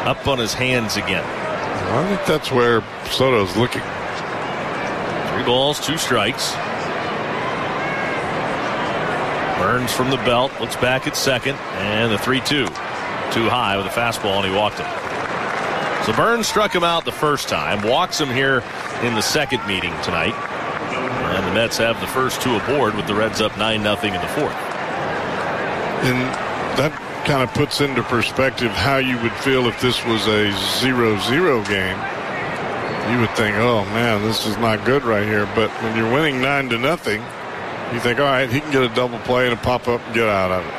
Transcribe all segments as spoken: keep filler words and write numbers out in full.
up on his hands again. I think that's where Soto's looking. Three balls, two strikes. Burns from the belt, looks back at second, and the three two. Too high with a fastball, and he walked it. So Burns struck him out the first time, walks him here in the second meeting tonight. And the Mets have the first two aboard with the Reds up nine nothing in the fourth. And that kind of puts into perspective how you would feel if this was a zero zero game. You would think, oh, man, this is not good right here. But when you're winning nine to nothing, you think, all right, he can get a double play and a pop-up and get out of it.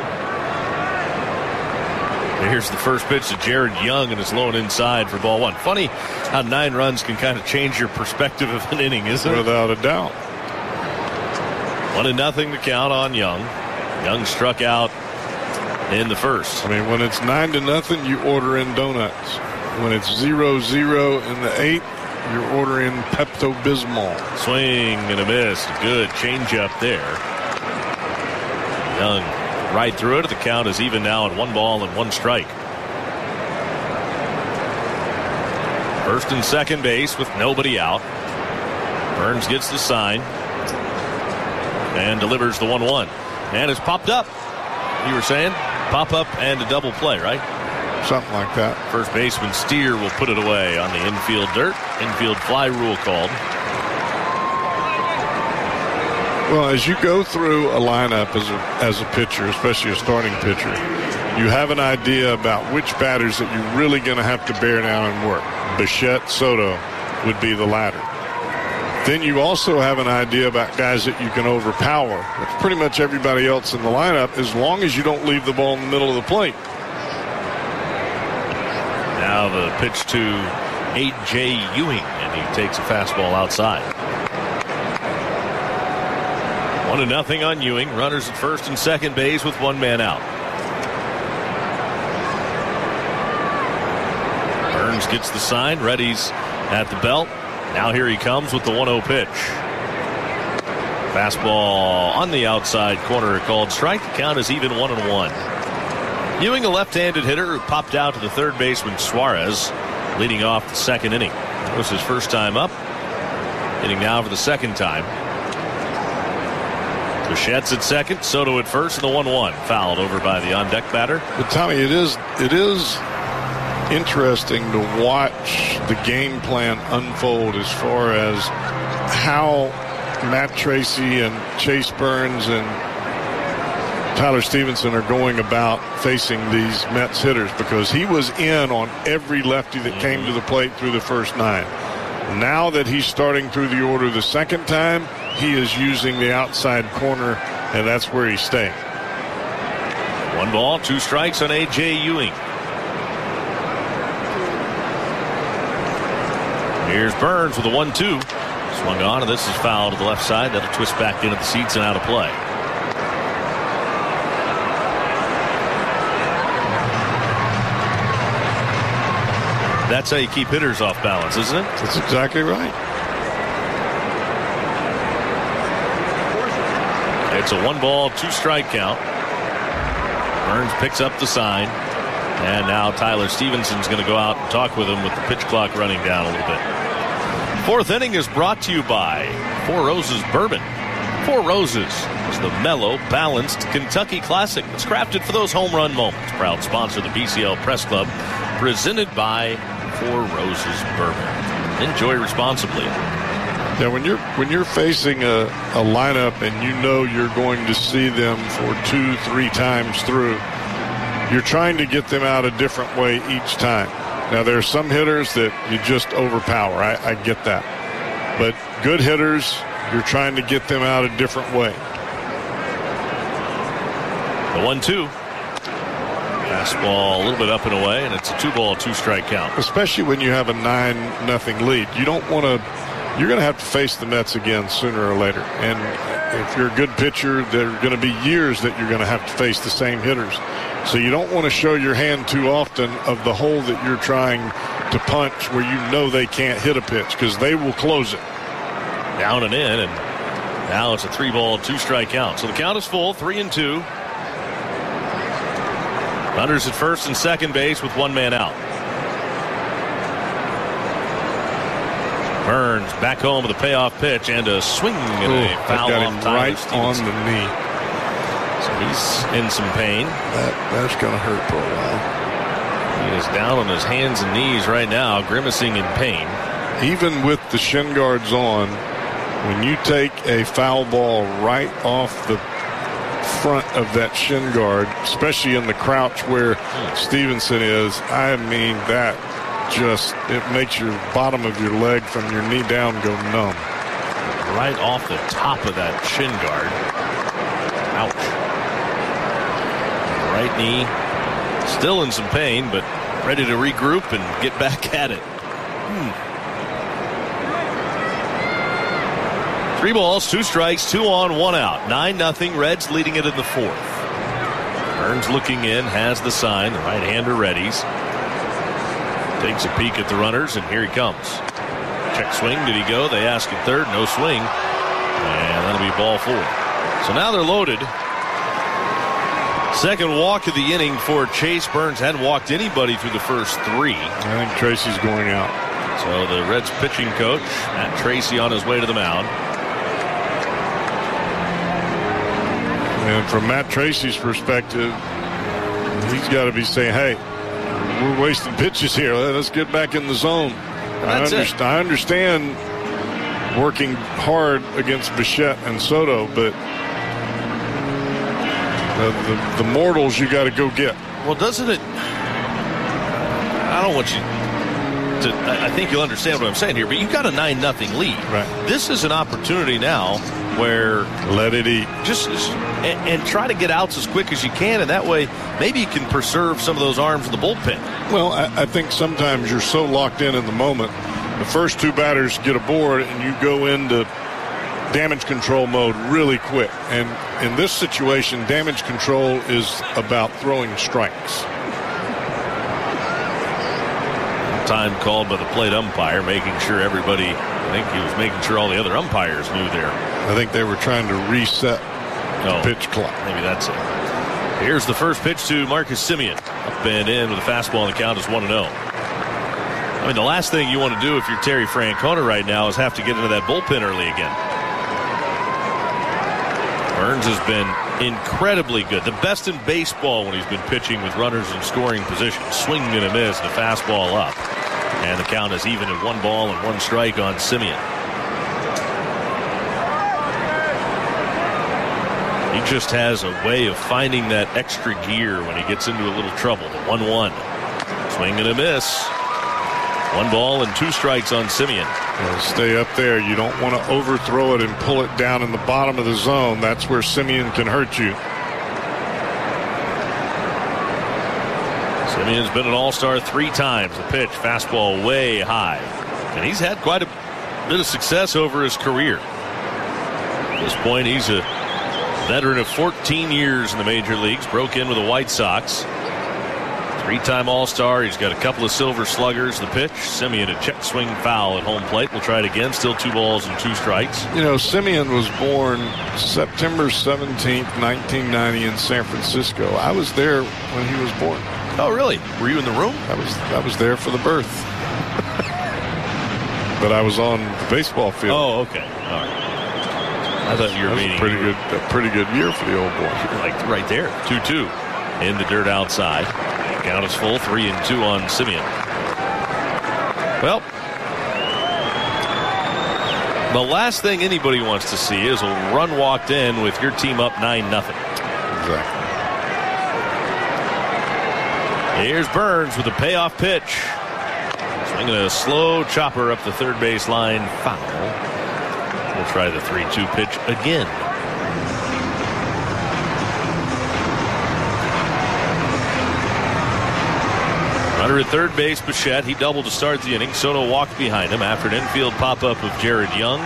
Here's the first pitch to Jared Young, and it's low and inside for ball one. Funny how nine runs can kind of change your perspective of an inning, isn't it? Without a doubt. One and nothing to count on Young. Young struck out in the first. I mean, when it's nine to nothing, you order in donuts. When it's zero zero in the eighth, you're ordering Pepto-Bismol. Swing and a miss. Good changeup there. Young right through it. The count is even now at one ball and one strike. First and second base with nobody out. Burns gets the sign and delivers the one one. And it's popped up. You were saying? Pop up and a double play, right? Something like that. First baseman Steer will put it away on the infield dirt. Infield fly rule called. Well, as you go through a lineup as a, as a pitcher, especially a starting pitcher, you have an idea about which batters that you're really going to have to bear down and work. Bichette, Soto would be the latter. Then you also have an idea about guys that you can overpower. That's pretty much everybody else in the lineup, as long as you don't leave the ball in the middle of the plate. Now the pitch to A J Ewing, and he takes a fastball outside. One to nothing on Ewing. Runners at first and second base with one man out. Burns gets the sign. Reddy's at the belt. Now here he comes with the one oh pitch. Fastball on the outside corner called strike. The count is even one and one. Ewing, a left-handed hitter who popped out to the third baseman Suarez, leading off the second inning. It was his first time up. Hitting now for the second time. Bichette's at second, Soto at first, and the one one. Fouled over by the on-deck batter. But Tommy, it is it is interesting to watch the game plan unfold as far as how Matt Tracy and Chase Burns and Tyler Stevenson are going about facing these Mets hitters, because he was in on every lefty that mm-hmm. came to the plate through the first nine. Now that he's starting through the order the second time, he is using the outside corner, and that's where he's staying. One ball, two strikes on A J Ewing. Here's Burns with a one two. Swung on, and this is foul to the left side. That'll twist back into the seats and out of play. That's how you keep hitters off balance, isn't it? That's exactly right. It's a one ball, two strike count. Burns picks up the sign. And now Tyler Stevenson's going to go out and talk with him with the pitch clock running down a little bit. Fourth inning is brought to you by Four Roses Bourbon. Four Roses is the mellow, balanced Kentucky classic that's crafted for those home run moments. Proud sponsor of the B C L Press Club. Presented by Four Roses Bourbon. Enjoy responsibly. Yeah, when you're when you're facing a, a lineup and you know you're going to see them for two, three times through, you're trying to get them out a different way each time. Now, there are some hitters that you just overpower. I, I get that. But good hitters, you're trying to get them out a different way. The one two. Fastball a little bit up and away, and it's a two ball, two strike count. Especially when you have a nine nothing lead. You don't want to – you're going to have to face the Mets again sooner or later. And if you're a good pitcher, there are going to be years that you're going to have to face the same hitters. So you don't want to show your hand too often of the hole that you're trying to punch where you know they can't hit a pitch, because they will close it. Down and in, and now it's a three ball, two strike count. So the count is full, three and two. Runners at first and second base with one man out. Burns back home with a payoff pitch and a swing and Ooh, a foul got off him Tyler right Stevenson. on the knee. So he's in some pain. That, that's going to hurt for a while. He is down on his hands and knees right now, grimacing in pain. Even with the shin guards on, when you take a foul ball right off the front of that shin guard, especially in the crouch where hmm. Stevenson is, I mean, that just, it makes your bottom of your leg from your knee down go numb. Right off the top of that shin guard. Ouch. Right knee still in some pain, but ready to regroup and get back at it. Hmm. Three balls, two strikes, two on, one out. Nine nothing. Reds leading it in the fourth. Burns looking in, has the sign. The right-hander readies. Takes a peek at the runners, and here he comes. Check swing. Did he go? They ask at third. No swing. And that'll be ball four. So now they're loaded. Second walk of the inning for Chase Burns. Hadn't walked anybody through the first three. I think Tracy's going out. So the Reds pitching coach, Matt Tracy, on his way to the mound. And from Matt Tracy's perspective, he's got to be saying, hey, we're wasting pitches here. Let's get back in the zone. I, underst- I understand working hard against Bichette and Soto, but the, the, the mortals you got to go get. Well, doesn't it? I don't want you to. I think you'll understand what I'm saying here, but you've got a nine nothing lead. Right. This is an opportunity now where let it eat. Just and, and try to get outs as quick as you can, and that way maybe you can preserve some of those arms in the bullpen. Well, I, I think sometimes you're so locked in in the moment. The first two batters get aboard, and you go into damage control mode really quick. And in this situation, damage control is about throwing strikes. Time called by the plate umpire, making sure everybody, I think he was making sure all the other umpires knew there. I think they were trying to reset oh, the pitch clock. Maybe that's it. Here's the first pitch to Marcus Semien. Up and in with a fastball, and the count is one and oh. I mean, the last thing you want to do if you're Terry Francona right now is have to get into that bullpen early again. Burns has been incredibly good. The best in baseball when he's been pitching with runners in scoring position. Swing and a miss, the fastball up. And the count is even at one ball and one strike on Semien. He just has a way of finding that extra gear when he gets into a little trouble. The one one. Swing and a miss. One ball and two strikes on Semien. Well, stay up there. You don't want to overthrow it and pull it down in the bottom of the zone. That's where Semien can hurt you. Semien's been an all-star three times. The pitch, fastball way high. And he's had quite a bit of success over his career. At this point, he's a veteran of fourteen years in the major leagues. Broke in with the White Sox. Three-time All-Star. He's got a couple of silver sluggers. The pitch, Semien a check swing foul at home plate. We'll try it again. Still two balls and two strikes. You know, Semien was born September seventeenth, nineteen ninety in San Francisco. I was there when he was born. Oh, really? Were you in the room? I was I was there for the birth. But I was on the baseball field. Oh, okay. All right. I thought you were meaning. Pretty good, a pretty good year for the old boy. Like right there. two two in the dirt outside. Count is full, three and two on Semien. Well, the last thing anybody wants to see is a run walked in with your team up nine nothing. Exactly. Here's Burns with a payoff pitch. Swinging a slow chopper up the third base line, foul. We'll try the three two pitch again. Runner at third base, Bichette. He doubled to start the inning. Soto walked behind him after an infield pop-up of Jared Young.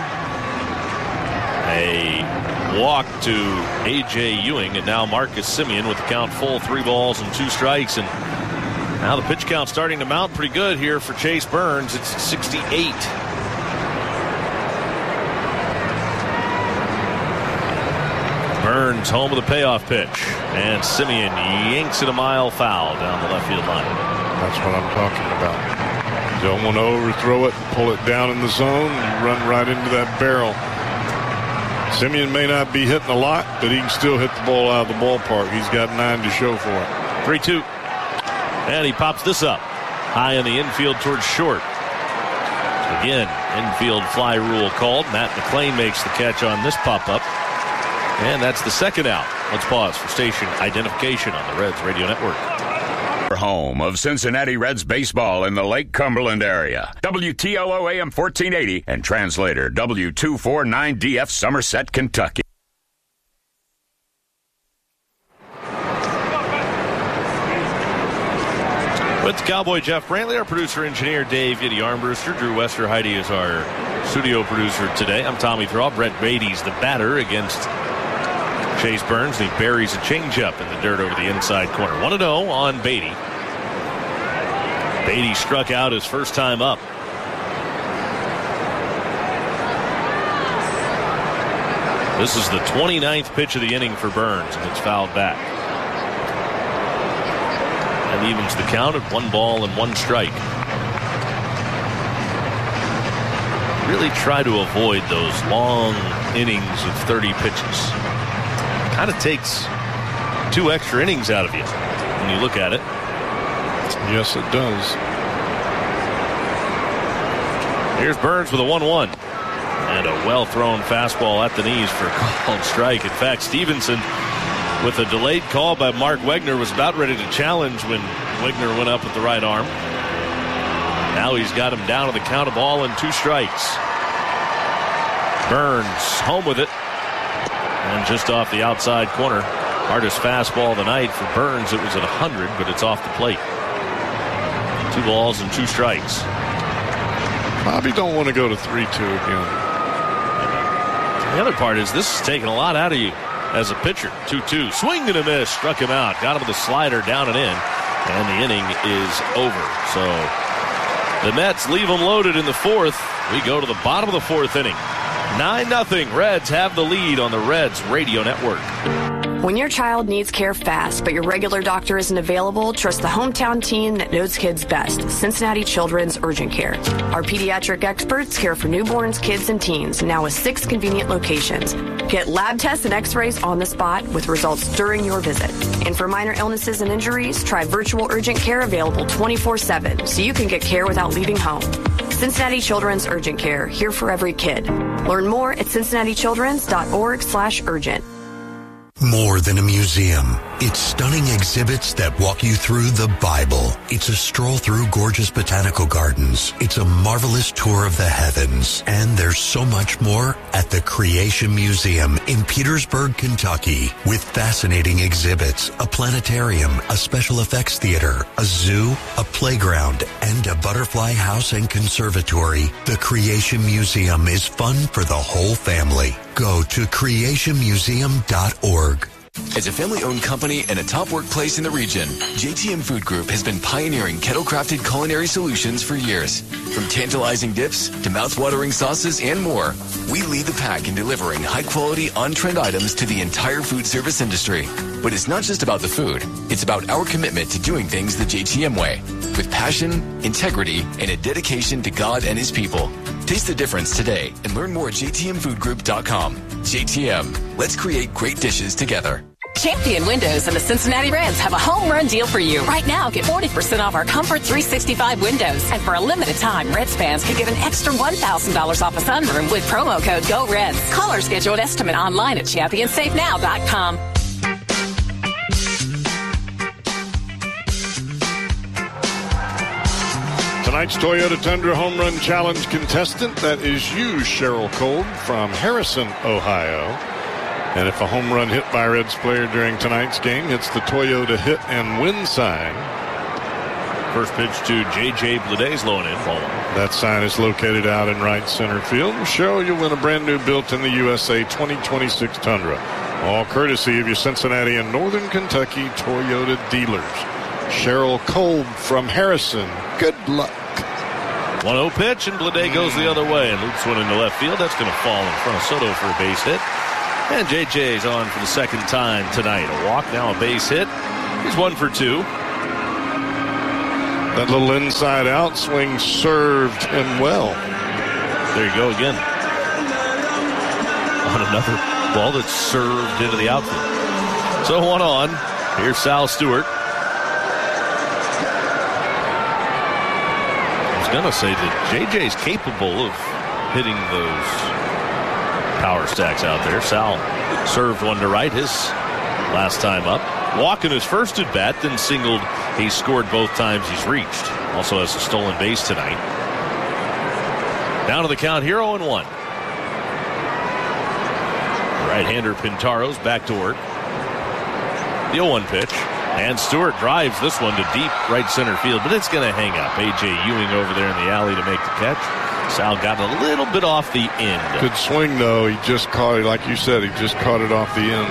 A walk to A J Ewing, and now Marcus Semien with the count full, three balls and two strikes. And now the pitch count starting to mount pretty good here for Chase Burns. It's sixty-eight. Burns home with a payoff pitch. And Semien yanks it a mile foul down the left field line. That's what I'm talking about. You don't want to overthrow it and pull it down in the zone and run right into that barrel. Semien may not be hitting a lot, but he can still hit the ball out of the ballpark. He's got nine to show for it. three two. And he pops this up. High in the infield towards short. Again, infield fly rule called. Matt McLean makes the catch on this pop-up. And that's the second out. Let's pause for station identification on the Reds Radio Network. Home of Cincinnati Reds baseball in the Lake Cumberland area. W T L O A M fourteen eighty and translator W two forty-nine D F Somerset, Kentucky. With Cowboy Jeff Brantley, our producer-engineer Dave Yiddy Armbruster, Drew Westerheide is our studio producer today. I'm Tommy Thrall. Brett Beatty's the batter against Chase Burns. He buries a changeup in the dirt over the inside corner. one oh on Beatty. Beatty struck out his first time up. This is the twenty-ninth pitch of the inning for Burns, and it's fouled back. And evens the count at one ball and one strike. Really try to avoid those long innings of thirty pitches. Kind of takes two extra innings out of you when you look at it. Yes, it does. Here's Burns with a one one. And a well-thrown fastball at the knees for a called strike. In fact, Stevenson, with a delayed call by Mark Wegner, was about ready to challenge when Wegner went up with the right arm. Now he's got him down to the count of ball and two strikes. Burns home with it. And just off the outside corner. Hardest fastball of the night for Burns. It was at one hundred, but it's off the plate. Two balls and two strikes. Bobby don't want to go to three two again. The other part is this is taking a lot out of you as a pitcher. two two. Swing and a miss. Struck him out. Got him with a slider down and in. And the inning is over. So the Mets leave them loaded in the fourth. We go to the bottom of the fourth inning. nine nothing. Reds have the lead on the Reds Radio Network. When your child needs care fast, but your regular doctor isn't available, trust the hometown team that knows kids best, Cincinnati Children's Urgent Care. Our pediatric experts care for newborns, kids, and teens, now with six convenient locations. Get lab tests and x-rays on the spot with results during your visit. And for minor illnesses and injuries, try virtual urgent care available twenty-four seven, so you can get care without leaving home. Cincinnati Children's Urgent Care, here for every kid. Learn more at cincinnati children's dot org slash urgent. More than a museum, it's stunning exhibits that walk you through the Bible. It's a stroll through gorgeous botanical gardens. It's a marvelous tour of the heavens. And there's so much more at the Creation Museum in Petersburg, Kentucky. With fascinating exhibits, a planetarium, a special effects theater, a zoo, a playground, and a butterfly house and conservatory, the Creation Museum is fun for the whole family. Go to creation museum dot org. As a family-owned company and a top workplace in the region, J T M Food Group has been pioneering kettle-crafted culinary solutions for years. From tantalizing dips to mouth-watering sauces and more, we lead the pack in delivering high-quality, on-trend items to the entire food service industry. But it's not just about the food. It's about our commitment to doing things the J T M way, with passion, integrity, and a dedication to God and His people. Taste the difference today and learn more at j t m food group dot com. J T M, let's create great dishes together. Champion Windows and the Cincinnati Reds have a home run deal for you. Right now, get forty percent off our Comfort three sixty-five windows. And for a limited time, Reds fans can get an extra one thousand dollars off a sunroom with promo code GOREDS. Call or schedule an estimate online at champion safe now dot com. Tonight's Toyota Tundra Home Run Challenge contestant, that is you, Cheryl Kolb from Harrison, Ohio. And if a home run hit by a Reds player during tonight's game hits the Toyota hit and win sign. First pitch to J J Bleday's low and in, ball one. That sign is located out in right center field. Cheryl, you'll win a brand new built in the U S A twenty twenty-six Tundra. All courtesy of your Cincinnati and Northern Kentucky Toyota dealers. Cheryl Kolb from Harrison. Good luck. one oh pitch, and Bleday goes the other way and loops one into left field. That's going to fall in front of Soto for a base hit. And J J's on for the second time tonight. A walk, now a base hit. He's one for two. That little inside out swing served him well. There you go again. On another ball that's served into the outfield. So one on. Here's Sal Stewart. I was going to say that J J's capable of hitting those power stacks out there. Sal served one to right his last time up. Walk in his first at bat, then singled. He scored both times he's reached. Also has a stolen base tonight. Down to the count here, oh and one. Right-hander Pintaro's back to work. The oh one pitch. And Stewart drives this one to deep right center field, but it's going to hang up. A J Ewing over there in the alley to make the catch. Sal got a little bit off the end. Good swing, though. He just caught it, like you said, he just caught it off the end.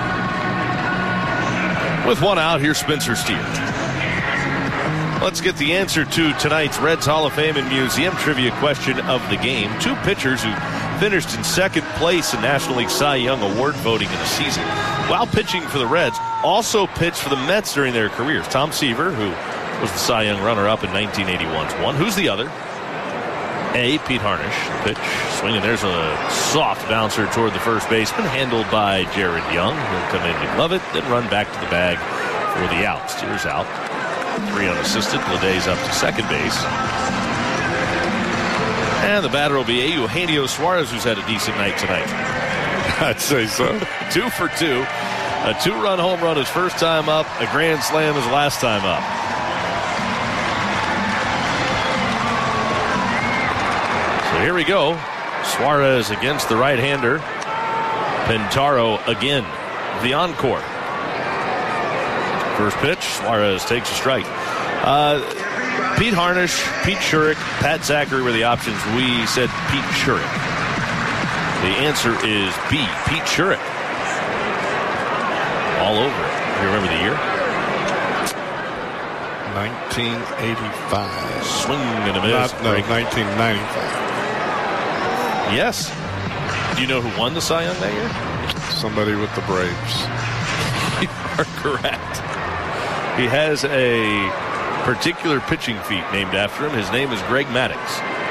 With one out, here's Spencer Steer. Let's get the answer to tonight's Reds Hall of Fame and Museum trivia question of the game. Two pitchers who finished in second place in National League Cy Young Award voting in the season, while pitching for the Reds, also pitched for the Mets during their careers. Tom Seaver, who was the Cy Young runner-up in nineteen eighty-one's one. Who's the other? A, Pete Harnisch. Pitch, swinging. There's a soft bouncer toward the first baseman, handled by Jared Young. He'll come in to glove it, then run back to the bag for the out. Steers out. Three unassisted. Leday's up to second base. And the batter will be Eugenio Suarez, who's had a decent night tonight. I'd say so. Two for two. A two-run home run his first time up. A grand slam his last time up. So here we go. Suarez against the right-hander. Pintaro again. The encore. First pitch, Suarez takes a strike. Uh, Pete Harnisch, Pete Shurik, Pat Zachary were the options. We said Pete Shurik. The answer is B, Pete Shurik. All over it. You remember the year? nineteen eighty-five. Swing and a miss. Not, no, nineteen ninety-five. Yes. Do you know who won the Cy Young that year? Somebody with the Braves. You are correct. He has a particular pitching feat named after him. His name is Greg Maddux.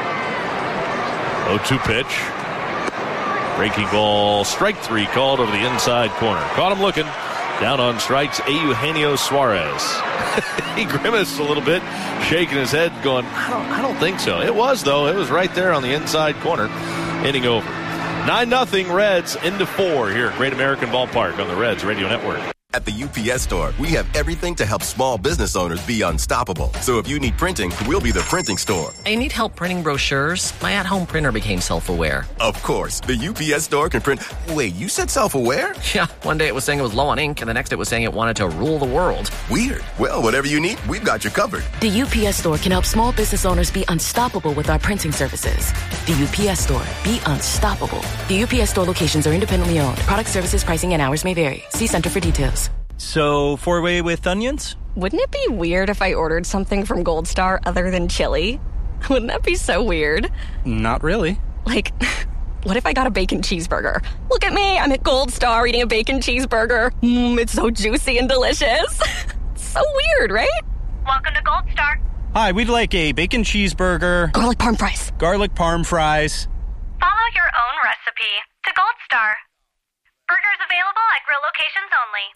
oh two pitch. Breaking ball, strike three, called over the inside corner. Caught him looking. Down on strikes, Eugenio Suarez. He grimaced a little bit, shaking his head, going, I don't, I don't think so. It was, though. It was right there on the inside corner. Inning over. nine nothing Reds into four here at Great American Ballpark on the Reds Radio Network. At the U P S Store, we have everything to help small business owners be unstoppable. So if you need printing, we'll be the printing store. I need help printing brochures. My at-home printer became self-aware. Of course, the U P S Store can print... Wait, you said self-aware? Yeah, one day it was saying it was low on ink, and the next it was saying it wanted to rule the world. Weird. Well, whatever you need, we've got you covered. The U P S Store can help small business owners be unstoppable with our printing services. The U P S Store. Be unstoppable. The U P S Store locations are independently owned. Product, services, pricing, and hours may vary. See Center for details. So, four-way with onions? Wouldn't it be weird if I ordered something from Gold Star other than chili? Wouldn't that be so weird? Not really. Like, what if I got a bacon cheeseburger? Look at me, I'm at Gold Star eating a bacon cheeseburger. Mmm, it's so juicy and delicious. So weird, right? Welcome to Gold Star. Hi, we'd like a bacon cheeseburger. Garlic parm fries. Garlic parm fries. Follow your own recipe to Gold Star. Burgers available at grill locations only.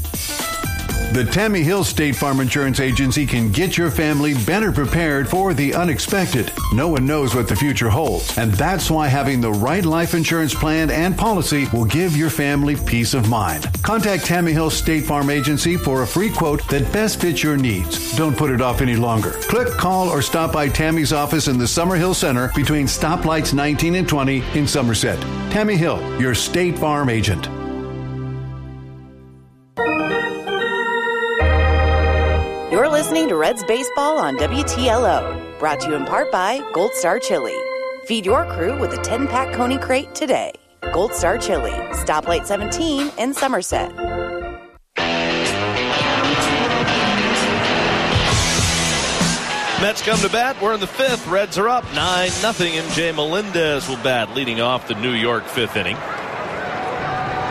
The Tammy Hill State Farm Insurance Agency can get your family better prepared for the unexpected. No one knows what the future holds, and that's why having the right life insurance plan and policy will give your family peace of mind. Contact Tammy Hill State Farm Agency for a free quote that best fits your needs. Don't put it off any longer. Click, call, or stop by Tammy's office in the Summerhill Center between stoplights nineteen and twenty in Somerset. Tammy Hill, your State Farm agent. You're listening to Reds Baseball on W T L O, brought to you in part by Gold Star Chili. Feed your crew with a ten-pack Coney Crate today. Gold Star Chili, Stoplight seventeen in Somerset. Mets come to bat. We're in the fifth. Reds are up nine nothing, and Jay Melendez will bat, leading off the New York fifth inning.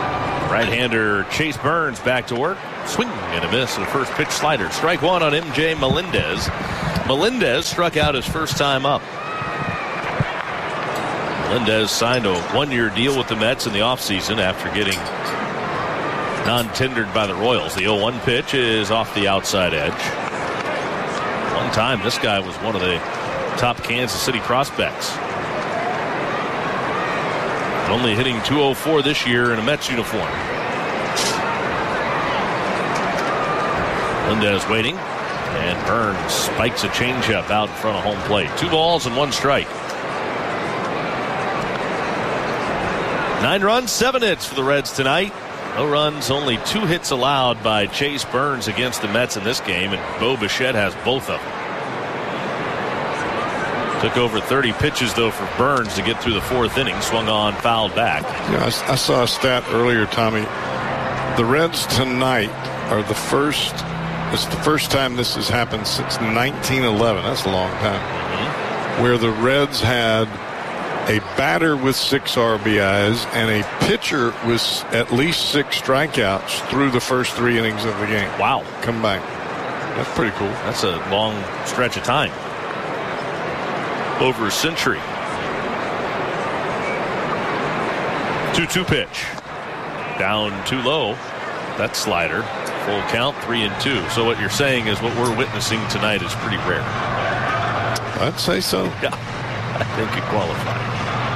Right-hander Chase Burns back to work. Swing and a miss. The first pitch slider. Strike one on M J Melendez. Melendez struck out his first time up. Melendez signed a one-year deal with the Mets in the offseason after getting non-tendered by the Royals. The oh one pitch is off the outside edge. One time, this guy was one of the top Kansas City prospects. Only hitting two oh four this year in a Mets uniform. Melendez waiting, and Burns spikes a changeup out in front of home plate. Two balls and one strike. Nine runs, seven hits for the Reds tonight. No runs, only two hits allowed by Chase Burns against the Mets in this game, and Bo Bichette has both of them. Took over thirty pitches, though, for Burns to get through the fourth inning. Swung on, fouled back. Yeah, I, I saw a stat earlier, Tommy. The Reds tonight are the first, it's the first time this has happened since nineteen eleven. That's a long time. Mm-hmm. Where the Reds had a batter with six R B Is and a pitcher with at least six strikeouts through the first three innings of the game. Wow. Come back. That's pretty cool. That's a long stretch of time. Over a century. two two pitch. Down too low. That slider. Full count, three and two. So what you're saying is what we're witnessing tonight is pretty rare. I'd say so. Yeah, I think it qualifies.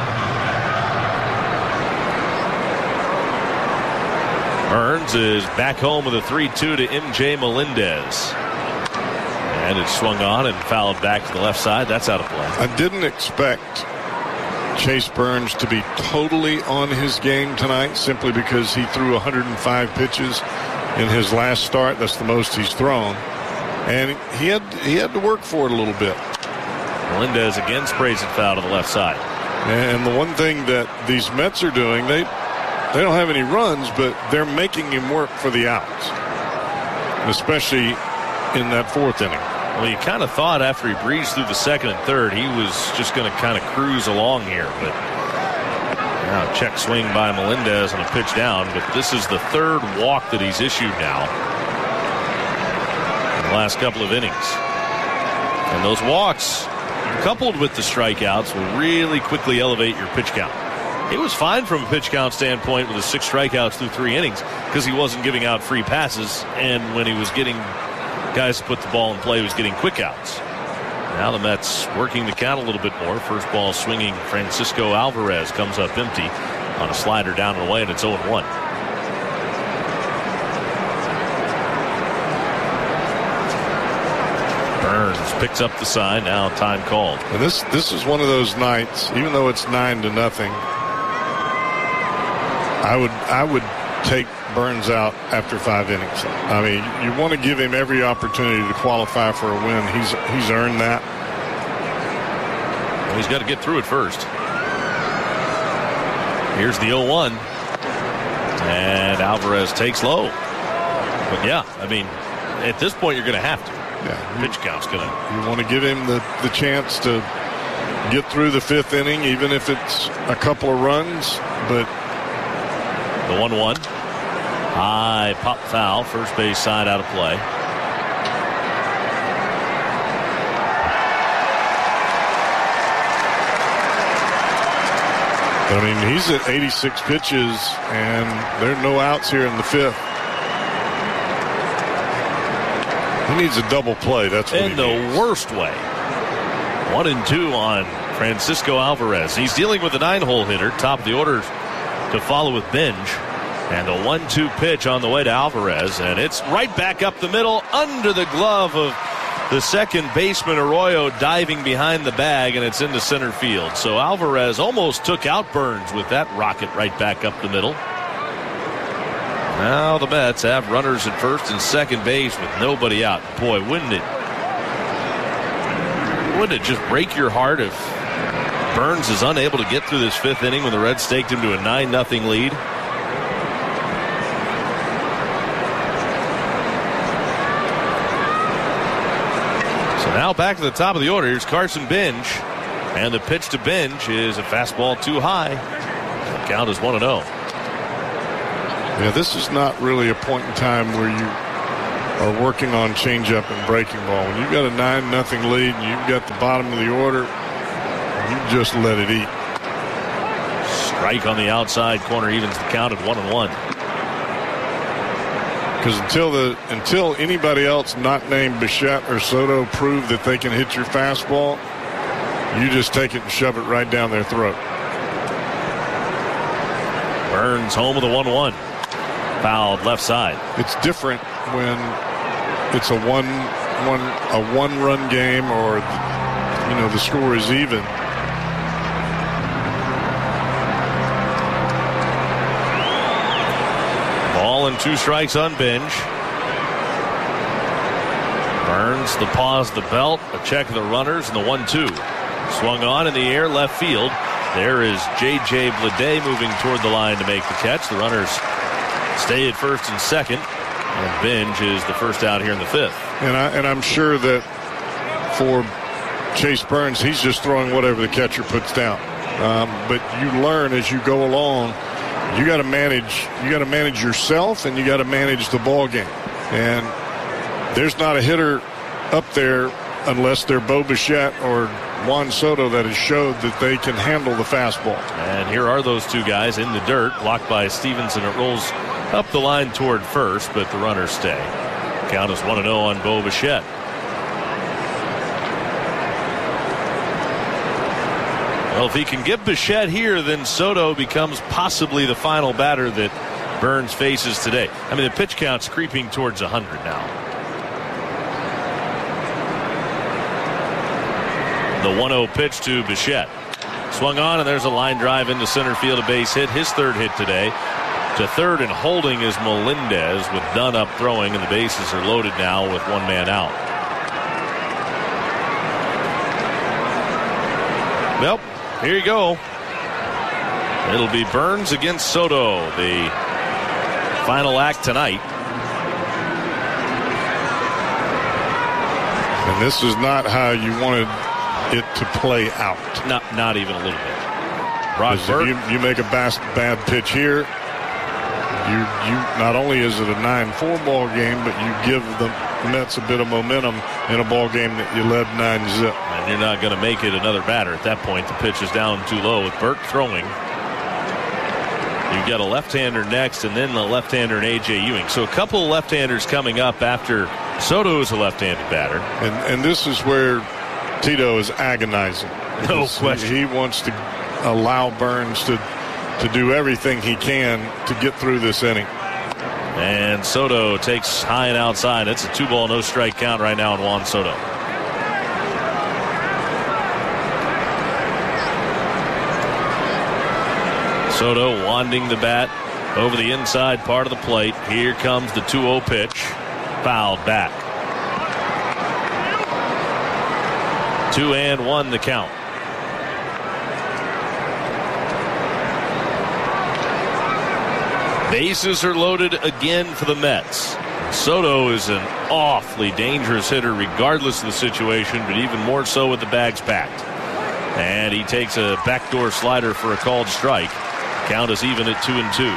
Burns is back home with a three two to M J Melendez. And it's swung on and fouled back to the left side. That's out of play. I didn't expect Chase Burns to be totally on his game tonight simply because he threw one hundred five pitches in his last start. That's the most he's thrown. And he had he had to work for it a little bit. Melendez again sprays it foul to the left side. And the one thing that these Mets are doing, they they don't have any runs, but they're making him work for the outs, especially in that fourth inning. Well, you kind of thought after he breezed through the second and third, he was just going to kind of cruise along here. But now check swing by Melendez on a pitch down. But this is the third walk that he's issued now in the last couple of innings. And those walks, coupled with the strikeouts, will really quickly elevate your pitch count. It was fine from a pitch count standpoint with the six strikeouts through three innings because he wasn't giving out free passes. And when he was getting guys to put the ball in play, he was getting quick outs. Now the Mets working the count a little bit more. First ball swinging. Francisco Alvarez comes up empty on a slider down and away, and it's oh one. Burns picks up the sign. Now time called. And this this is one of those nights, even though it's nine to nothing, I would I would take Burns out after five innings. I mean, you want to give him every opportunity to qualify for a win. He's he's earned that. Well, he's got to get through it first. Here's the oh one. And Alvarez takes low. But yeah, I mean, at this point you're going to have to. Yeah, pitch count's going to. You want to give him the, the chance to get through the fifth inning, even if it's a couple of runs. But the one one. High pop foul. First base side out of play. I mean, he's at eighty-six pitches, and there are no outs here in the fifth. He needs a double play. That's what in he the needs. worst way. One and two on Francisco Alvarez. He's dealing with a nine-hole hitter. Top of the order to follow with Benj. And the one two pitch on the way to Alvarez. And it's right back up the middle under the glove of the second baseman, Arroyo, diving behind the bag, and it's into center field. So Alvarez almost took out Burns with that rocket right back up the middle. Now the Mets have runners at first and second base with nobody out. Boy, wouldn't it, wouldn't it just break your heart if Burns is unable to get through this fifth inning when the Reds staked him to a nine nothing lead? Now back to the top of the order. Here's Carson Benj. And the pitch to Benj is a fastball too high. The count is one and oh. Yeah, this is not really a point in time where you are working on changeup and breaking ball. When you've got a nine nothing lead and you've got the bottom of the order, you just let it eat. Strike on the outside corner evens the count at one and one. Because until the until anybody else not named Bichette or Soto prove that they can hit your fastball, you just take it and shove it right down their throat. Burns home with a one one. Fouled left side. It's different when it's a one one a one run game, or you know the score is even. Ball and two strikes on Binge. Burns the pause, the belt, a check of the runners, and the one two. Swung on in the air, left field. There is J J Bleday moving toward the line to make the catch. The runners stay at first and second, and Binge is the first out here in the fifth. And I and I'm sure that for Chase Burns, he's just throwing whatever the catcher puts down. Um, but you learn as you go along. You got to manage. You got to manage yourself, and you got to manage the ball game. And there's not a hitter up there unless they're Bo Bichette or Juan Soto that has showed that they can handle the fastball. And here are those two guys in the dirt, blocked by Stevenson. It rolls up the line toward first, but the runners stay. Count is one and oh on Bo Bichette. Well, if he can get Bichette here, then Soto becomes possibly the final batter that Burns faces today. I mean, the pitch count's creeping towards one hundred now. The one oh pitch to Bichette. Swung on, and there's a line drive into center field, a base hit. His third hit today. To third and holding is Melendez with Dunn up throwing, and the bases are loaded now with one man out. Well, here you go. It'll be Burns against Soto, the final act tonight. And this is not how you wanted it to play out. Not, not even a little bit. Brock Burke. You, you make a bad, bad pitch here. You, you not only is it a nine four ball game, but you give the Mets a bit of momentum in a ball game that you led nine zip. And you're not going to make it another batter at that point. The pitch is down too low with Burke throwing. You've got a left-hander next, and then the left-hander in A J Ewing. So a couple of left-handers coming up after Soto is a left-handed batter. And and this is where Tito is agonizing. No question. He wants to allow Burns to to do everything he can to get through this inning. And Soto takes high and outside. It's a two-ball, no-strike count right now on Juan Soto. Soto wanding the bat over the inside part of the plate. Here comes the two oh pitch. Fouled back. Two and one the count. Bases are loaded again for the Mets. Soto is an awfully dangerous hitter regardless of the situation, but even more so with the bags packed. And he takes a backdoor slider for a called strike. Count is even at two and two.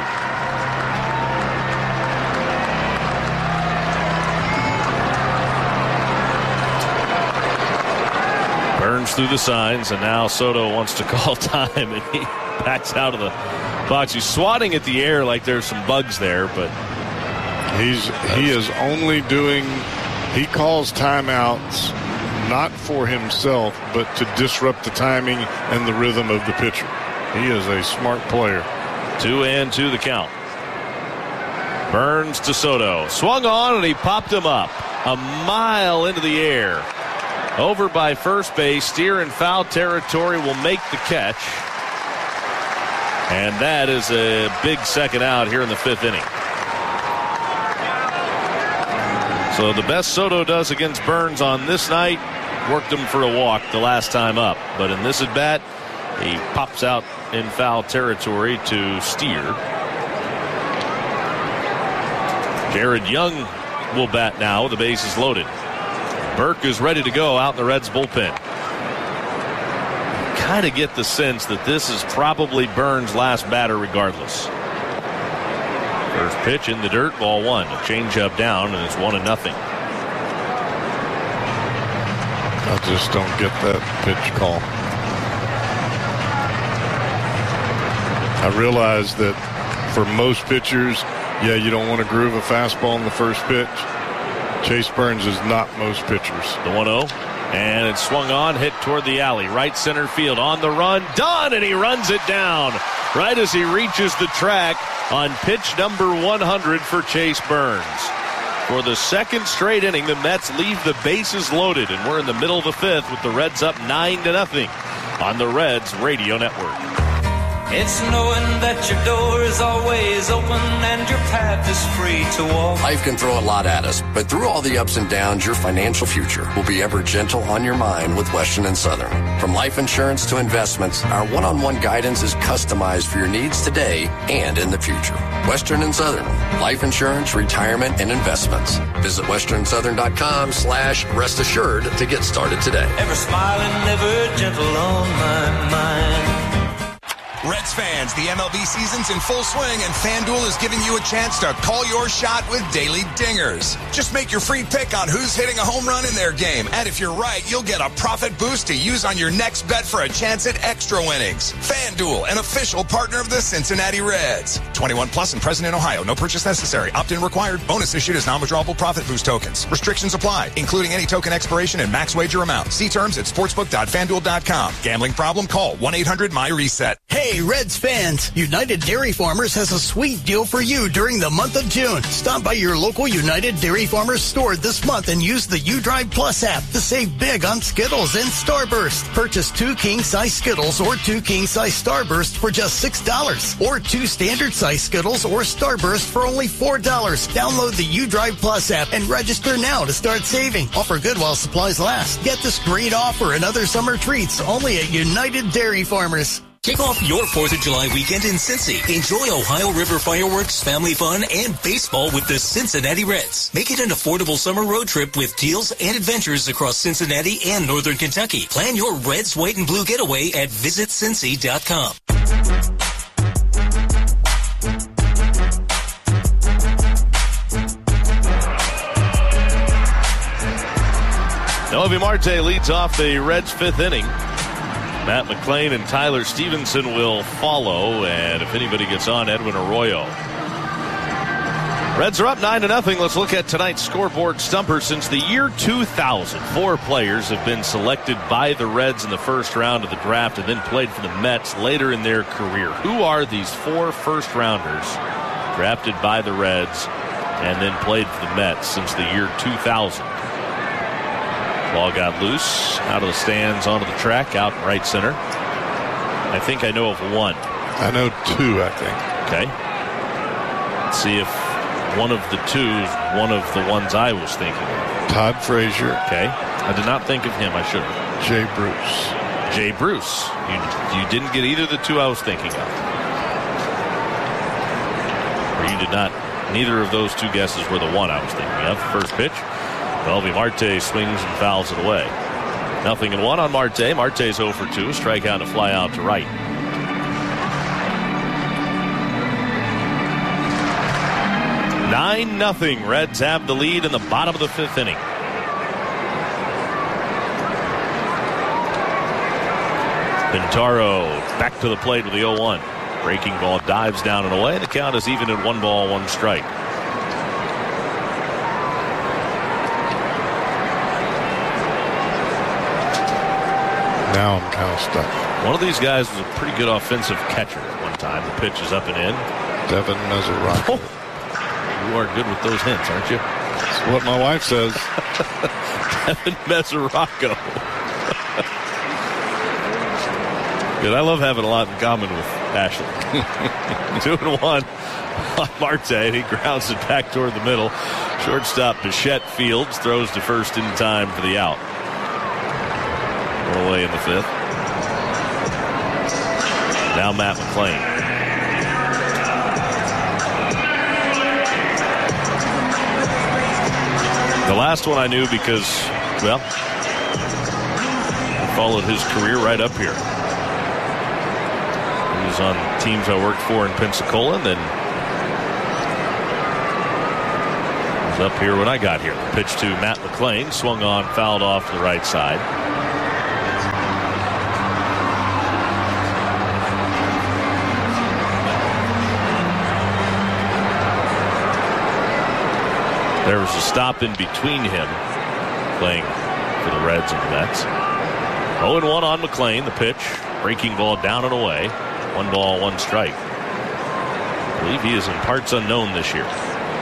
Burns through the signs, and now Soto wants to call time, and he backs out of the box. He's swatting at the air like there's some bugs there, but he's he is only doing. He calls timeouts not for himself, but to disrupt the timing and the rhythm of the pitcher. He is a smart player. Two and two the count. Burns to Soto. Swung on, and he popped him up a mile into the air. Over by first base. Steer in foul territory will make the catch. And that is a big second out here in the fifth inning. So the best Soto does against Burns on this night, worked him for a walk the last time up. But in this at bat, he pops out in foul territory to Steer. Jared Young will bat now. The base is loaded. Burke is ready to go out in the Reds bullpen. Kind of get the sense that this is probably Burns' last batter regardless. First pitch in the dirt, ball one. A changeup down, and it's one and nothing. I just don't get that pitch call. I realize that for most pitchers, yeah, you don't want to groove a fastball in the first pitch. Chase Burns is not most pitchers. The one oh. And it's swung on, hit toward the alley. Right center field on the run. Done, and he runs it down right as he reaches the track on pitch number one hundred for Chase Burns. For the second straight inning, the Mets leave the bases loaded, and we're in the middle of the fifth with the Reds up nine to nothing on the Reds Radio Network. It's knowing that your door is always open and your path is free to walk. Life can throw a lot at us, but through all the ups and downs, your financial future will be ever gentle on your mind with Western and Southern. From life insurance to investments, our one-on-one guidance is customized for your needs today and in the future. Western and Southern, life insurance, retirement, and investments. Visit western southern dot com slash rest assured to get started today. Ever smiling, ever gentle on my mind. Reds fans, the M L B season's in full swing, and FanDuel is giving you a chance to call your shot with daily dingers. Just make your free pick on who's hitting a home run in their game, and if you're right, you'll get a profit boost to use on your next bet for a chance at extra winnings. FanDuel, an official partner of the Cincinnati Reds. twenty-one plus and present in Ohio. No purchase necessary. Opt-in required. Bonus issued as non-withdrawable profit boost tokens. Restrictions apply, including any token expiration and max wager amount. See terms at sportsbook dot fan duel dot com. Gambling problem? Call one eight hundred M Y reset. Hey, Reds fans, United Dairy Farmers has a sweet deal for you during the month of June. Stop by your local United Dairy Farmers store this month and use the UDrive Plus app to save big on Skittles and Starburst. Purchase two king-size Skittles or two king-size Starburst for just six dollars, or two standard-size Skittles or Starburst for only four dollars. Download the UDrive Plus app and register now to start saving. Offer good while supplies last. Get this great offer and other summer treats only at United Dairy Farmers. Kick off your fourth of July weekend in Cincy. Enjoy Ohio River fireworks, family fun, and baseball with the Cincinnati Reds. Make it an affordable summer road trip with deals and adventures across Cincinnati and Northern Kentucky. Plan your Reds, white, and blue getaway at visit cincy dot com. Noelvi Marte leads off the Reds' fifth inning. Matt McClain and Tyler Stevenson will follow, and if anybody gets on, Edwin Arroyo. Reds are up nine to nothing. Let's look at tonight's scoreboard stumper. Since the year two thousand, four players have been selected by the Reds in the first round of the draft and then played for the Mets later in their career. Who are these four first-rounders drafted by the Reds and then played for the Mets since the year two thousand? Ball got loose, out of the stands, onto the track, out in right center. I think I know of one. I know two, I think. Okay. Let's see if one of the two is one of the ones I was thinking of. Todd Frazier. Okay. I did not think of him. I should have. Jay Bruce. Jay Bruce. You, you didn't get either of the two I was thinking of. Or you did not. Neither of those two guesses were the one I was thinking of. First pitch. Noelvi Marte swings and fouls it away. Nothing in one on Marte. Marte's oh for two. Strikeout to fly out to right. nine nothing. Reds have the lead in the bottom of the fifth inning. Pintaro back to the plate with the oh one. Breaking ball dives down and away. The count is even at one ball, one strike. Now I'm kind of stuck. One of these guys was a pretty good offensive catcher at one time. The pitch is up and in. Devin Mesoraco. Oh, you are good with those hints, aren't you? That's what my wife says. Devin Mesoraco. Good. I love having a lot in common with Ashley. Two and one on Marte, and he grounds it back toward the middle. Shortstop Bichette Fields throws to first in time for the out. Away in the fifth. Now Matt McClain. The last one I knew because, well, I followed his career right up here. He was on teams I worked for in Pensacola, and then was up here when I got here. Pitch to Matt McLean, swung on, fouled off to the right side. There was a stop in between him playing for the Reds and the Mets. oh and one on McLean. The pitch, breaking ball down and away. One ball, one strike. I believe he is in parts unknown this year.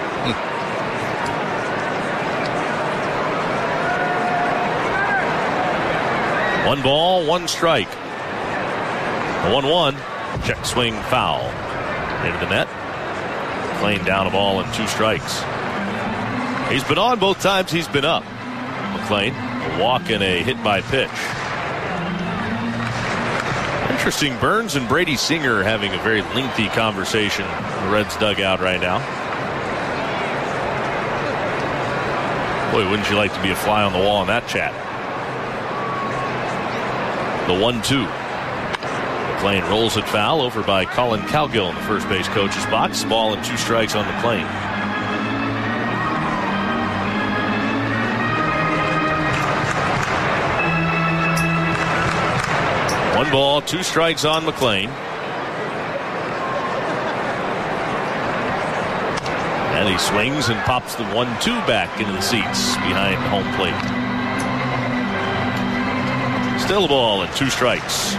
One ball, one strike. The one one. Check swing foul. Into the net. McLean down a ball and two strikes. He's been on both times he's been up. McLean, a walk and a hit by pitch. Interesting, Burns and Brady Singer having a very lengthy conversation in the Reds dugout right now. Boy, wouldn't you like to be a fly on the wall in that chat? The one two. McLean rolls it foul over by Colin Cowgill in the first base coach's box. Ball and two strikes on McLean. One ball, two strikes on McLean. And he swings and pops the one two back into the seats behind home plate. Still a ball and two strikes.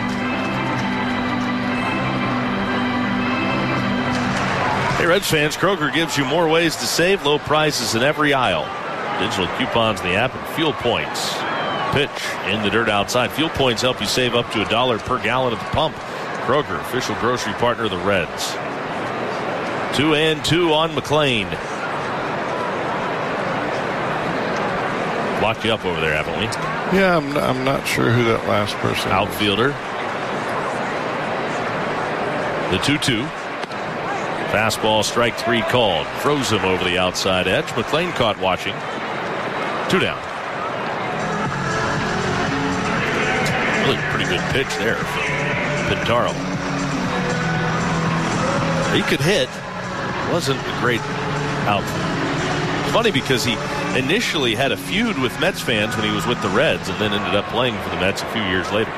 Hey, Reds fans, Kroger gives you more ways to save. Low prices in every aisle. Digital coupons in the app and fuel points. Pitch in the dirt outside. Fuel points help you save up to a dollar per gallon at the pump. Kroger, official grocery partner of the Reds. Two and two on McLean. Locked you up over there, haven't we? Yeah, I'm not, I'm not sure who that last person Outfielder. The two two. Fastball, strike three called. Froze him over the outside edge. McLean caught watching. Two down. Really pretty good pitch there from Pintaro. He could hit. Wasn't a great outfield. Funny because he initially had a feud with Mets fans when he was with the Reds and then ended up playing for the Mets a few years later.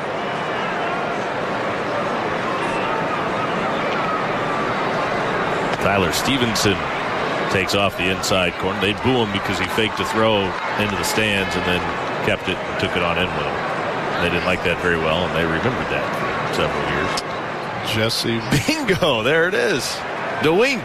Tyler Stevenson takes off the inside corner. They boo him because he faked a throw into the stands and then kept it and took it on in with him. They didn't like that very well, and they remembered that for several years. Jesse. Bingo, there it is. DeWink.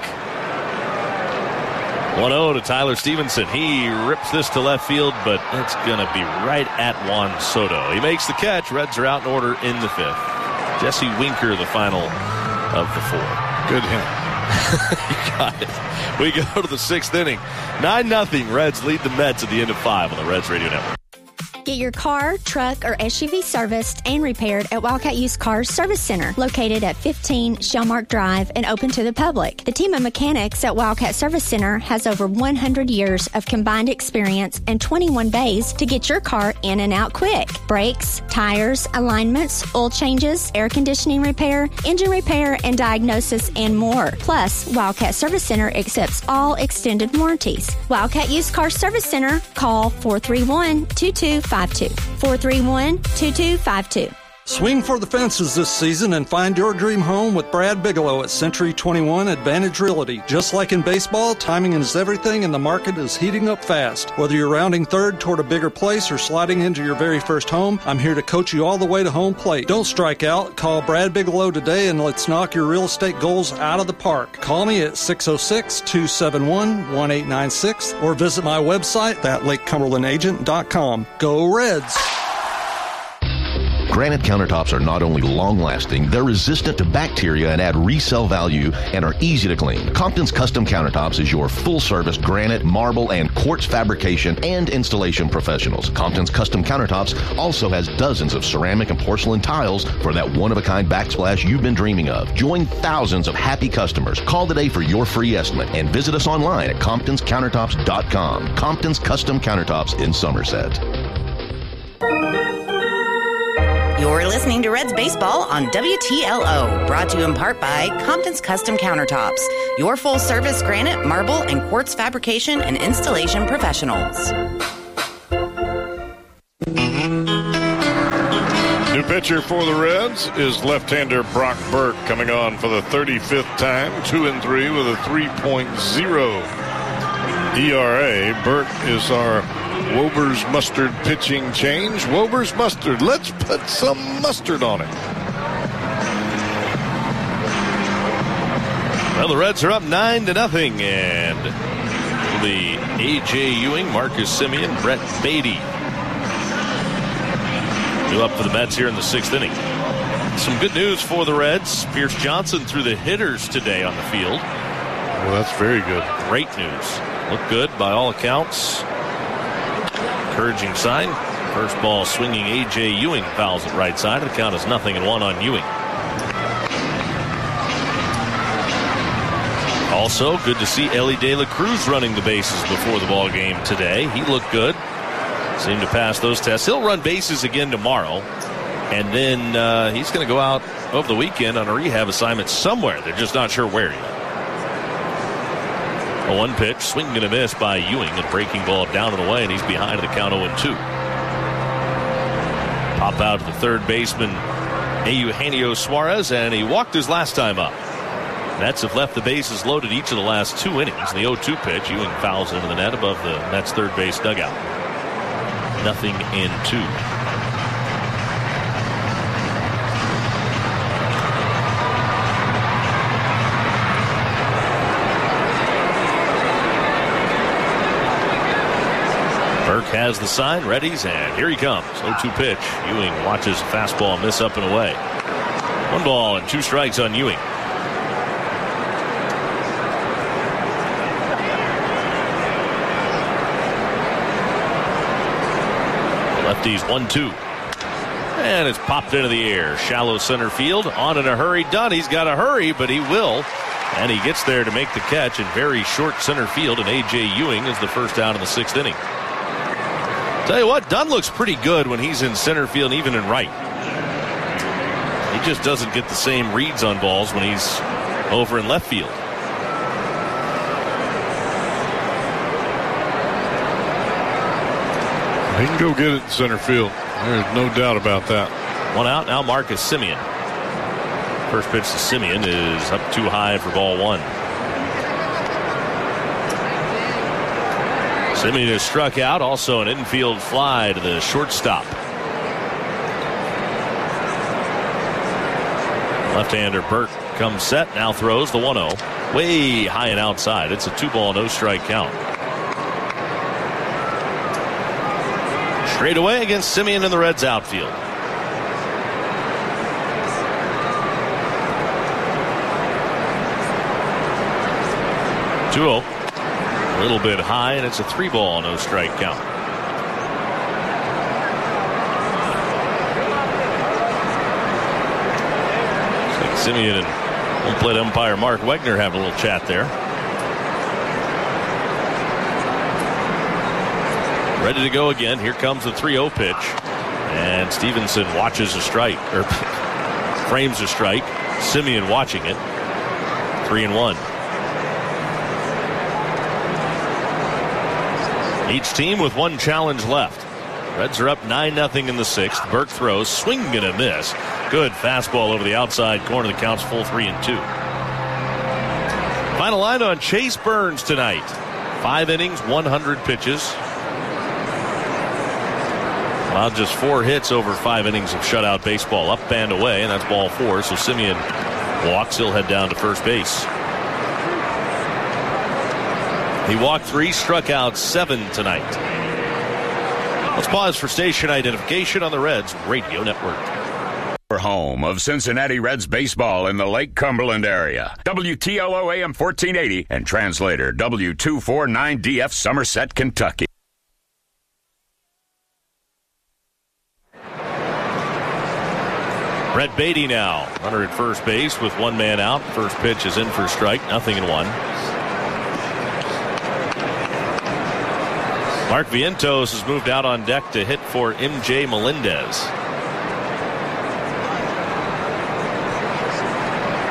one oh to Tyler Stevenson. He rips this to left field, but it's going to be right at Juan Soto. He makes the catch. Reds are out in order in the fifth. Jesse Winker, the final of the four. Good hit. You got it. We go to the sixth inning. nine nothing. Reds lead the Mets at the end of five on the Reds Radio Network. Get your car, truck, or S U V serviced and repaired at Wildcat Used Cars Service Center, located at fifteen Shellmark Drive and open to the public. The team of mechanics at Wildcat Service Center has over one hundred years of combined experience and twenty-one bays to get your car in and out quick. Brakes, tires, alignments, oil changes, air conditioning repair, engine repair, and diagnosis, and more. Plus, Wildcat Service Center accepts all extended warranties. Wildcat Used Cars Service Center, call four three one, two two five two. four three one, two two five two. Swing for the fences this season and find your dream home with Brad Bigelow at Century twenty-one Advantage Realty. Just like in baseball, timing is everything and the market is heating up fast. Whether you're rounding third toward a bigger place or sliding into your very first home, I'm here to coach you all the way to home plate. Don't strike out. Call Brad Bigelow today and let's knock your real estate goals out of the park. Call me at six oh six, two seven one, one eight nine six or visit my website at lake cumberland agent dot com. Go Reds! Granite countertops are not only long-lasting, they're resistant to bacteria and add resale value and are easy to clean. Compton's Custom Countertops is your full-service granite, marble, and quartz fabrication and installation professionals. Compton's Custom Countertops also has dozens of ceramic and porcelain tiles for that one-of-a-kind backsplash you've been dreaming of. Join thousands of happy customers. Call today for your free estimate and visit us online at comptons countertops dot com. Compton's Custom Countertops in Somerset. You're listening to Reds Baseball on W T L O, brought to you in part by Compton's Custom Countertops, your full-service granite, marble, and quartz fabrication and installation professionals. New pitcher for the Reds is left-hander Brock Burke, coming on for the thirty-fifth time, two and three with a three point oh E R A. Burke is our Wober's Mustard pitching change. Wober's Mustard. Let's put some mustard on it. Well, the Reds are up nine to nothing, and the A J Ewing, Marcus Semien, Brett Beatty due up for the Mets here in the sixth inning. Some good news for the Reds. Pierce Johnson threw the hitters today on the field. Well, that's very good. Great news. Looked good by all accounts. Encouraging sign. First ball swinging A J Ewing fouls it right side. The count is nothing and one on Ewing. Also, good to see Ellie De La Cruz running the bases before the ball game today. He looked good. Seemed to pass those tests. He'll run bases again tomorrow. And then uh, he's going to go out over the weekend on a rehab assignment somewhere. They're just not sure where yet. A one pitch, swing and a miss by Ewing. A breaking ball down and away, and he's behind the count oh and two. Pop out to the third baseman, Eugenio Suarez, and he walked his last time up. Mets have left the bases loaded each of the last two innings. The oh two pitch, Ewing fouls into the net above the Mets' third base dugout. Nothing in two. Burke has the sign, readies, and here he comes. oh two pitch. Ewing watches fastball miss up and away. One ball and two strikes on Ewing. Lefties one two. And it's popped into the air. Shallow center field. On in a hurry. Done. He's got to hurry, but he will. And he gets there to make the catch in very short center field. And A J Ewing is the first out in the sixth inning. Tell you what, Dunn looks pretty good when he's in center field and even in right. He just doesn't get the same reads on balls when he's over in left field. He can go get it in center field. There's no doubt about that. One out now, Marcus Semien. First pitch to Semien is up too high for ball one. Semien is struck out. Also an infield fly to the shortstop. Left-hander Burke comes set. Now throws the one oh. Way high and outside. It's a two-ball, no-strike count. Straight away against Semien in the Reds outfield. two oh. A little bit high, and it's a three ball, no strike count. Looks like Semien and home plate umpire Mark Wegner have a little chat there. Ready to go again. Here comes the three oh pitch. And Stevenson watches a strike, or frames a strike. Semien watching it. Three and one. Each team with one challenge left. Reds are up nine nothing in the sixth. Burke throws, swing and a miss. Good fastball over the outside corner. The count's full three and two. Final line on Chase Burns tonight. Five innings, one hundred pitches. Well, just four hits over five innings of shutout baseball. Up and away, and that's ball four. So Semien walks. He'll head down to first base. He walked three, struck out seven tonight. Let's pause for station identification on the Reds Radio Network. Home of Cincinnati Reds baseball in the Lake Cumberland area. W T L O A M fourteen eighty and translator W two forty-nine D F Somerset, Kentucky. Brett Beatty now, runner at first base with one man out. First pitch is in for a strike, nothing in one. Mark Vientos has moved out on deck to hit for M J Melendez.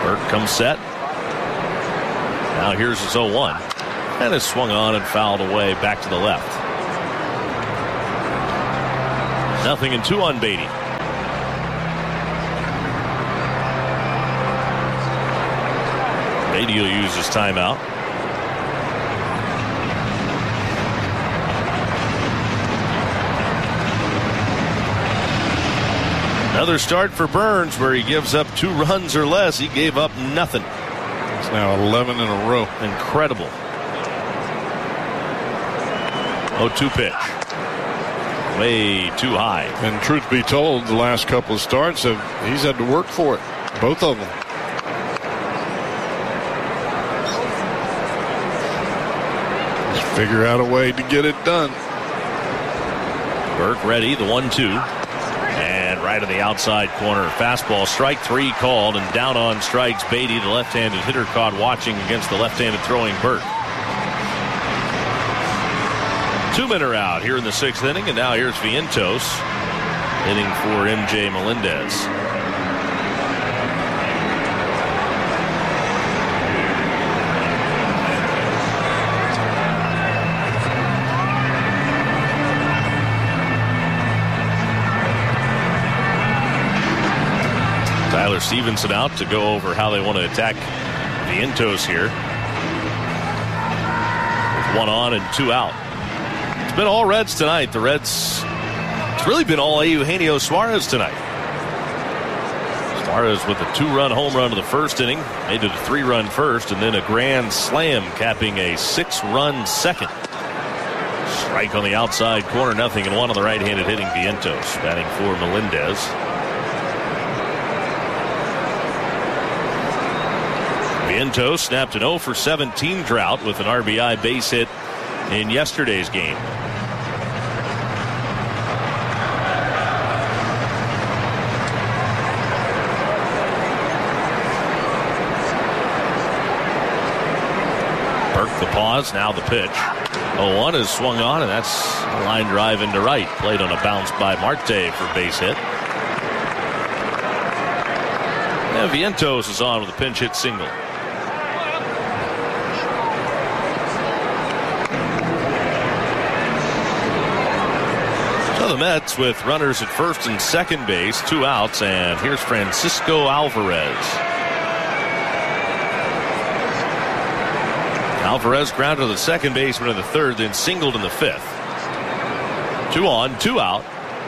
Burke comes set. Now here's his oh one. And it's swung on and fouled away back to the left. Nothing and two on Beatty. Beatty will use his timeout. Another start for Burns where he gives up two runs or less. He gave up nothing. It's now eleven in a row. Incredible. oh two pitch. Way too high. And truth be told, the last couple of starts, have he's had to work for it. Both of them. Just figure out a way to get it done. Burke ready, the one two. And right in the outside corner. Fastball, strike three called, and down on strikes Beatty, the left-handed hitter caught watching against the left-handed throwing Burke. Two men are out here in the sixth inning, and now here's Vientos hitting for M J Melendez. Tyler Stevenson out to go over how they want to attack Vientos here. With one on and two out. It's been all Reds tonight. The Reds, it's really been all Eugenio Suarez tonight. Suarez with a two-run home run to the first inning, made it a three-run first, and then a grand slam capping a six-run second. Strike on the outside corner, nothing, and one on the right-handed hitting Vientos, batting for Melendez. Vientos snapped an oh for seventeen drought with an R B I base hit in yesterday's game. Burke the pause, now the pitch. oh one is swung on, and that's a line drive into right. Played on a bounce by Marte for base hit. And Vientos is on with a pinch hit single. The Mets with runners at first and second base, two outs, and here's Francisco Alvarez. Alvarez grounded to the second baseman in the third, then singled in the fifth. Two on, two out.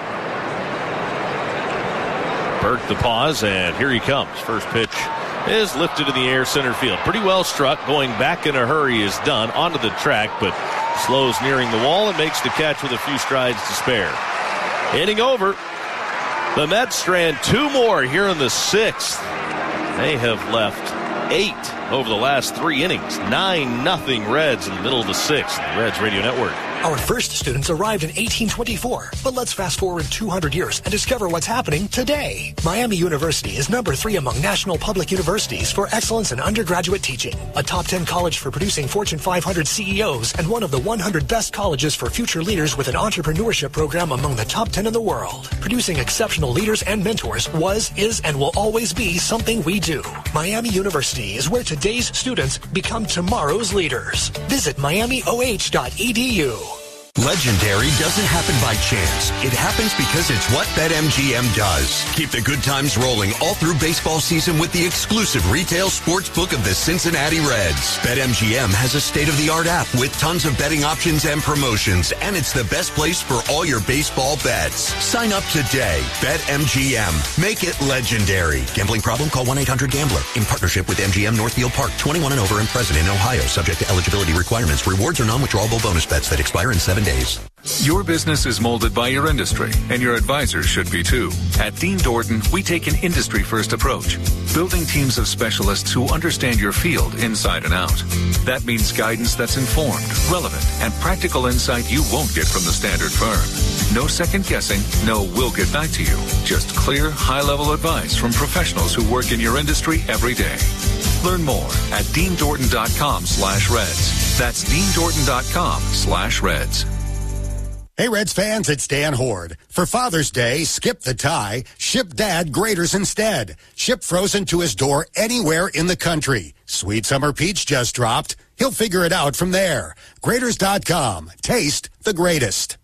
Burke the pause, and here he comes. First pitch is lifted in the air, center field. Pretty well struck, going back in a hurry is done, onto the track, but slows nearing the wall and makes the catch with a few strides to spare. Inning over. The Mets strand two more here in the sixth. They have left eight over the last three innings. Nine nothing Reds in the middle of the sixth. The Reds Radio Network. Our first students arrived in eighteen twenty-four, but let's fast forward two hundred years and discover what's happening today. Miami University is number three among national public universities for excellence in undergraduate teaching, a top ten college for producing Fortune five hundred C E Os, and one of the one hundred best colleges for future leaders with an entrepreneurship program among the top ten in the world. Producing exceptional leaders and mentors was, is, and will always be something we do. Miami University is where today's students become tomorrow's leaders. Visit miami o h dot e d u. Legendary doesn't happen by chance. It happens because it's what BetMGM does. Keep the good times rolling all through baseball season with the exclusive retail sports book of the Cincinnati Reds. BetMGM has a state-of-the-art app with tons of betting options and promotions, and it's the best place for all your baseball bets. Sign up today. BetMGM. Make it legendary. Gambling problem? Call one eight hundred gambler. In partnership with M G M Northfield Park. twenty-one and over and present in Ohio. Subject to eligibility requirements. Rewards are non-withdrawable bonus bets that expire in seven days. Your business is molded by your industry, and your advisors should be too. At Dean Dorton, we take an industry-first approach, building teams of specialists who understand your field inside and out. That means guidance that's informed, relevant, and practical insight you won't get from the standard firm. No second guessing, no we'll get back to you. Just clear, high-level advice from professionals who work in your industry every day. Learn more at dean dorton dot com slash reds. That's dean dorton dot com slash reds. Hey, Reds fans, it's Dan Horde. For Father's Day, skip the tie, ship Dad Graders instead. Ship frozen to his door anywhere in the country. Sweet Summer Peach just dropped. He'll figure it out from there. Graders dot com. Taste the greatest.